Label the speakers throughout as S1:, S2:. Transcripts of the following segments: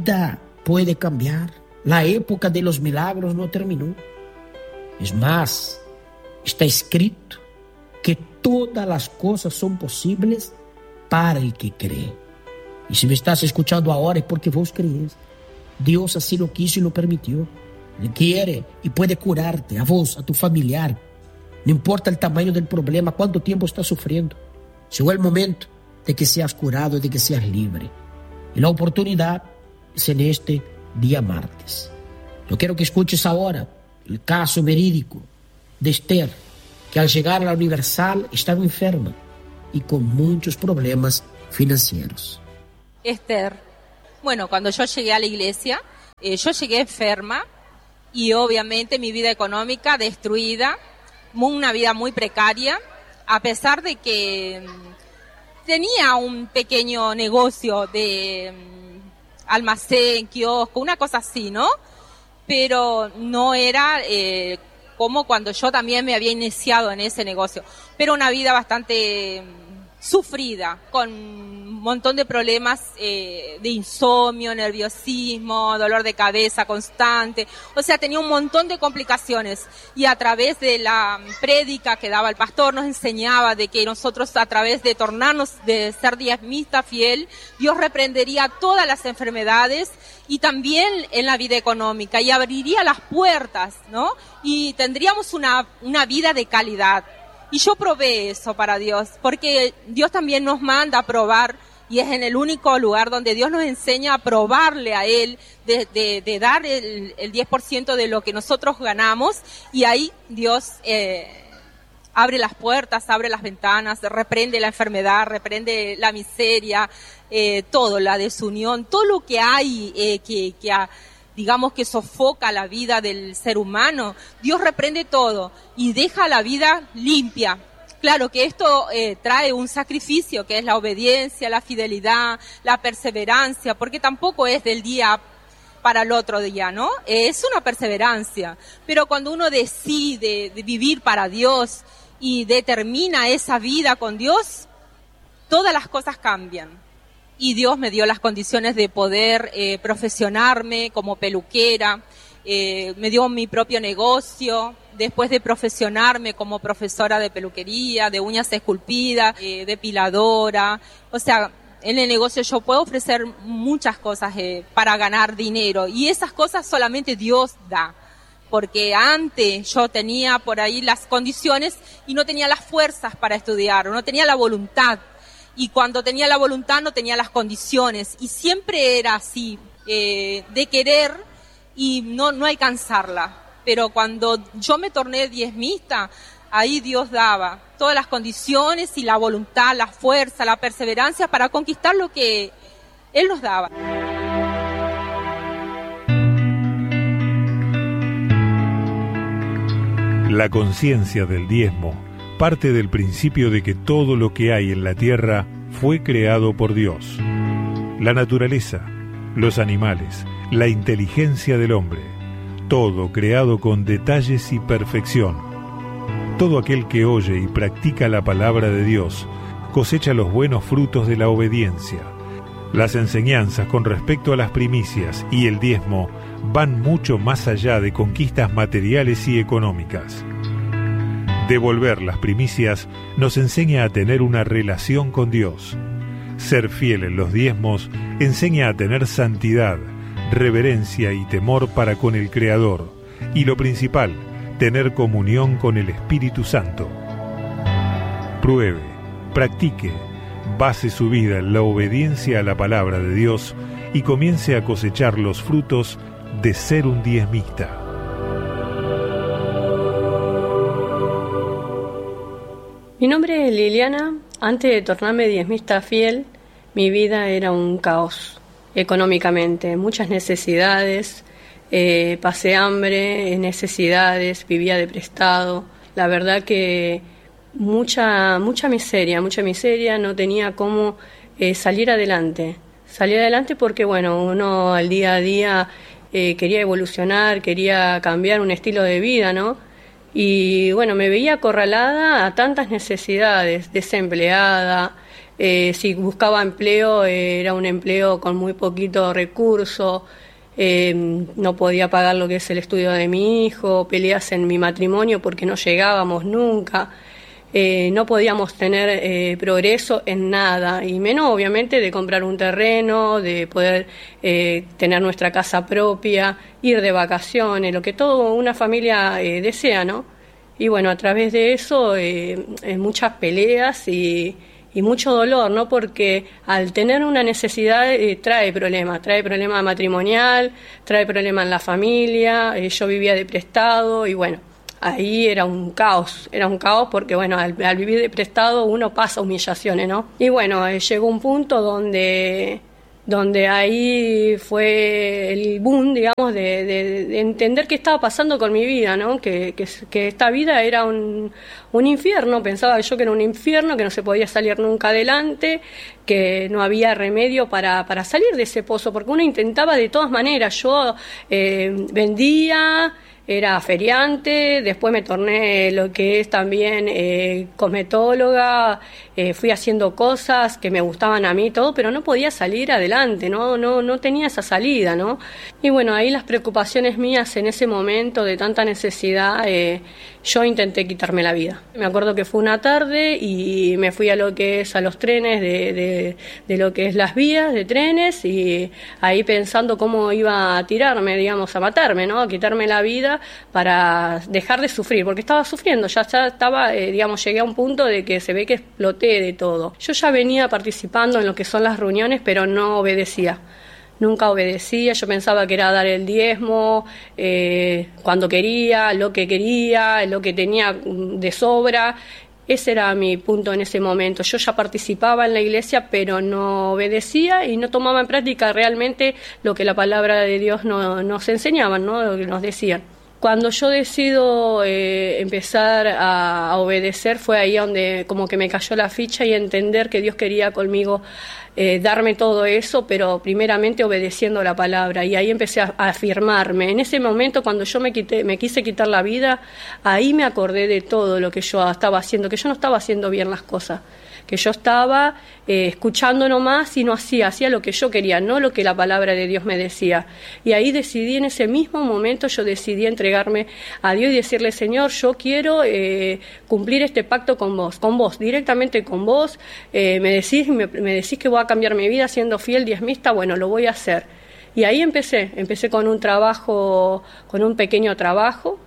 S1: vida puede cambiar. La época de los milagros no terminó. Es más, está escrito que todas las cosas son posibles para el que cree. Y si me estás escuchando ahora es porque vos crees. Dios así lo quiso y lo permitió. Él quiere y puede curarte, a vos, a tu familiar. No importa el tamaño del problema, cuánto tiempo estás sufriendo. Llegó el momento de que seas curado, de que seas libre. Y la oportunidad es en este día martes. Yo quiero que escuches ahora el caso verídico de Esther, que al llegar a la Universal estaba enferma y con muchos problemas financieros.
S2: Esther, bueno, cuando yo llegué a la iglesia, yo llegué enferma y obviamente mi vida económica destruida, una vida muy precaria, a pesar de que tenía un pequeño negocio de almacén, kiosco, una cosa así, ¿no? Pero no era como cuando yo también me había iniciado en ese negocio, pero una vida bastante sufrida, con un montón de problemas de insomnio, nerviosismo, dolor de cabeza constante, o sea, tenía un montón de complicaciones, y a través de la prédica que daba el pastor nos enseñaba de que nosotros, a través de tornarnos, de ser diezmista fiel, Dios reprendería todas las enfermedades y también en la vida económica, y abriría las puertas, ¿no? Y tendríamos una vida de calidad. Y yo probé eso para Dios, porque Dios también nos manda a probar, y es en el único lugar donde Dios nos enseña a probarle a Él, de dar el 10% de lo que nosotros ganamos, y ahí Dios abre las puertas, abre las ventanas, reprende la enfermedad, reprende la miseria, todo, la desunión, todo lo que hay digamos que sofoca la vida del ser humano. Dios reprende todo y deja la vida limpia. Claro que esto trae un sacrificio, que es la obediencia, la fidelidad, la perseverancia, porque tampoco es del día para el otro día, ¿no? Es una perseverancia. Pero cuando uno decide de vivir para Dios y determina esa vida con Dios, todas las cosas cambian. Y Dios me dio las condiciones de poder profesionarme como peluquera, me dio mi propio negocio, después de profesionarme como profesora de peluquería, de uñas esculpidas, depiladora. O sea, en el negocio yo puedo ofrecer muchas cosas para ganar dinero, y esas cosas solamente Dios da. Porque antes yo tenía por ahí las condiciones y no tenía las fuerzas para estudiar, no tenía la voluntad. Y cuando tenía la voluntad no tenía las condiciones, y siempre era así, de querer y no alcanzarla. Pero cuando yo me torné diezmista, ahí Dios daba todas las condiciones y la voluntad, la fuerza, la perseverancia para conquistar lo que Él nos daba.
S3: La conciencia del diezmo parte del principio de que todo lo que hay en la tierra fue creado por Dios. La naturaleza, los animales, la inteligencia del hombre, todo creado con detalles y perfección. Todo aquel que oye y practica la palabra de Dios cosecha los buenos frutos de la obediencia. Las enseñanzas con respecto a las primicias y el diezmo van mucho más allá de conquistas materiales y económicas. Devolver las primicias nos enseña a tener una relación con Dios. Ser fiel en los diezmos enseña a tener santidad, reverencia y temor para con el Creador. Y lo principal, tener comunión con el Espíritu Santo. Pruebe, practique, base su vida en la obediencia a la palabra de Dios y comience a cosechar los frutos de ser un diezmista.
S4: Mi nombre es Liliana. Antes de tornarme diezmista fiel, mi vida era un caos económicamente, muchas necesidades, pasé hambre, necesidades, vivía de prestado. La verdad que mucha miseria, no tenía cómo salir adelante. Salí adelante porque, bueno, uno al día a día quería evolucionar, quería cambiar un estilo de vida, ¿no? Y bueno, me veía acorralada a tantas necesidades, desempleada, Si buscaba empleo, era un empleo con muy poquito recurso. No podía pagar lo que es el estudio de mi hijo, peleas en mi matrimonio porque no llegábamos nunca. No podíamos tener progreso en nada, y menos obviamente de comprar un terreno, de poder tener nuestra casa propia, ir de vacaciones, lo que toda una familia desea, ¿no? Y bueno, a través de eso muchas peleas y mucho dolor, ¿no? Porque al tener una necesidad trae problema matrimonial, trae problema en la familia. Yo vivía de prestado y bueno, ahí era un caos porque bueno, al vivir de prestado uno pasa humillaciones, ¿no? Y bueno, llegó un punto donde ahí fue el boom, digamos, de entender qué estaba pasando con mi vida, ¿no? Que esta vida era un infierno. Pensaba yo que era un infierno, que no se podía salir nunca adelante, que no había remedio para salir de ese pozo, porque uno intentaba de todas maneras. Yo vendía, era feriante, después me torné lo que es también cosmetóloga, fui haciendo cosas que me gustaban a mí, todo, pero no podía salir adelante, no tenía esa salida, ¿no? Y bueno, ahí las preocupaciones mías en ese momento de tanta necesidad, yo intenté quitarme la vida. Me acuerdo que fue una tarde y me fui a lo que es a los trenes de lo que es las vías de trenes, y ahí pensando cómo iba a tirarme, digamos, a matarme, ¿no? A quitarme la vida para dejar de sufrir, porque estaba sufriendo, ya estaba, digamos, llegué a un punto de que se ve que exploté de todo. Yo ya venía participando en lo que son las reuniones, pero no obedecía. Nunca obedecía, yo pensaba que era dar el diezmo cuando quería, lo que tenía de sobra. Ese era mi punto en ese momento. Yo ya participaba en la iglesia, pero no obedecía y no tomaba en práctica realmente lo que la palabra de Dios nos enseñaba, ¿no? Lo que nos decían. Cuando yo decido empezar a obedecer, fue ahí donde como que me cayó la ficha y entender que Dios quería conmigo darme todo eso, pero primeramente obedeciendo la palabra. Y ahí empecé a afirmarme. En ese momento, cuando yo me quise quitar la vida, ahí me acordé de todo lo que yo estaba haciendo, que yo no estaba haciendo bien las cosas, que yo estaba escuchando nomás y no hacía lo que yo quería, no lo que la palabra de Dios me decía. Y ahí decidí, en ese mismo momento, yo decidí entregarme a Dios y decirle: Señor, yo quiero cumplir este pacto con vos, directamente con vos. Me decís que voy a cambiar mi vida siendo fiel diezmista, bueno, lo voy a hacer. Y ahí empecé con un trabajo, con un pequeño trabajo.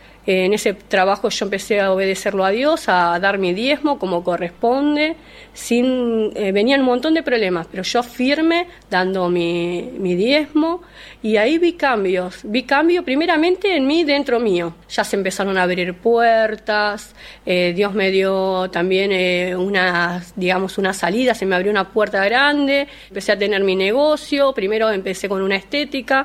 S4: En ese trabajo yo empecé a obedecerlo a Dios, a dar mi diezmo como corresponde. Venían un montón de problemas, pero yo firme dando mi diezmo, y ahí vi cambio primeramente en mí, dentro mío. Ya se empezaron a abrir puertas, Dios me dio también una salida, se me abrió una puerta grande, empecé a tener mi negocio. Primero empecé con una estética,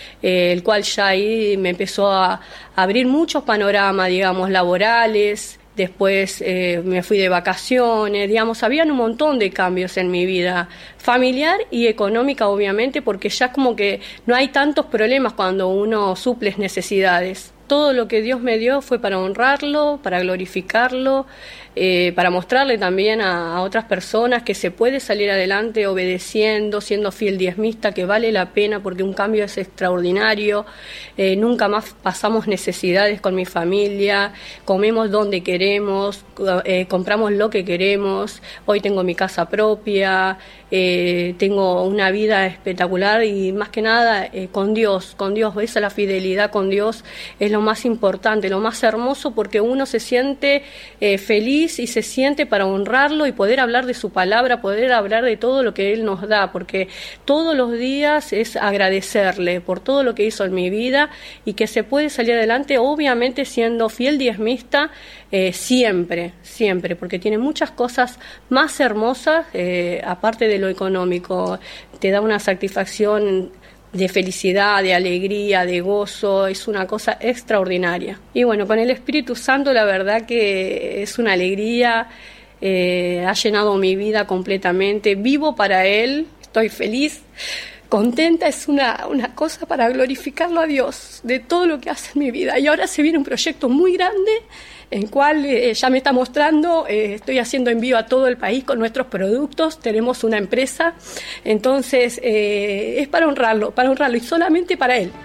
S4: el cual ya ahí me empezó a abrir muchos panoramas, digamos, laborales. Después me fui de vacaciones, digamos, habían un montón de cambios en mi vida familiar y económica, obviamente, porque ya como que no hay tantos problemas cuando uno suple necesidades. Todo lo que Dios me dio fue para honrarlo, para glorificarlo, para mostrarle también a otras personas que se puede salir adelante obedeciendo, siendo fiel diezmista, que vale la pena porque un cambio es extraordinario. Nunca más pasamos necesidades con mi familia, comemos donde queremos, compramos lo que queremos. Hoy tengo mi casa propia, tengo una vida espectacular y más que nada con Dios, esa la fidelidad con Dios es lo más importante, lo más hermoso, porque uno se siente feliz y se siente para honrarlo y poder hablar de su palabra, poder hablar de todo lo que Él nos da, porque todos los días es agradecerle por todo lo que hizo en mi vida y que se puede salir adelante, obviamente siendo fiel diezmista siempre, porque tiene muchas cosas más hermosas aparte de lo económico. Te da una satisfacción de felicidad, de alegría, de gozo, es una cosa extraordinaria. Y bueno, con el Espíritu Santo la verdad que es una alegría, ha llenado mi vida completamente, vivo para Él, estoy feliz contenta, es una cosa para glorificarlo a Dios de todo lo que hace en mi vida. Y ahora se viene un proyecto muy grande en el cual ya me está mostrando, estoy haciendo envío a todo el país con nuestros productos, tenemos una empresa, entonces es para honrarlo y solamente para Él.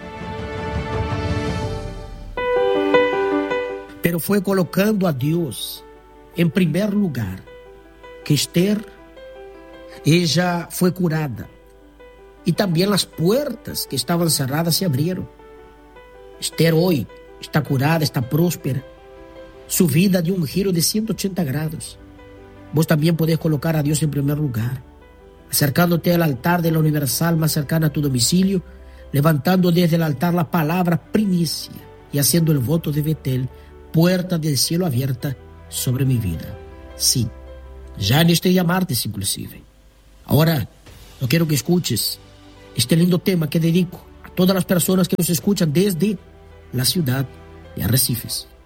S1: Pero fue colocando a Dios en primer lugar que Esther, ella fue curada. Y también las puertas que estaban cerradas se abrieron. Esther hoy está curada, está próspera. Su vida dio un giro de 180 grados. Vos también podés colocar a Dios en primer lugar, acercándote al altar de la Universal más cercana a tu domicilio, levantando desde el altar la palabra primicia y haciendo el voto de Betel, puerta del cielo abierta sobre mi vida. Sí, ya en este día martes inclusive. Ahora, yo quiero que escuches este lindo tema que dedico a todas las personas que nos escuchan desde la ciudad de Arrecifes.